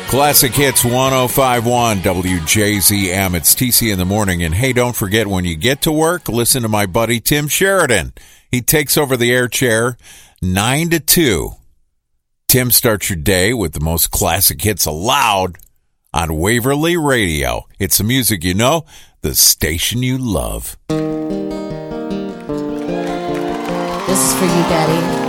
Classic Hits 105.1 WJZM. It's TC in the morning. And hey, don't forget, when you get to work, listen to my buddy Tim Sheridan. He takes over the air chair 9 to 2. Tim starts your day with the most classic hits allowed on Waverly Radio. It's the music you know, the station you love. This is for you, Daddy.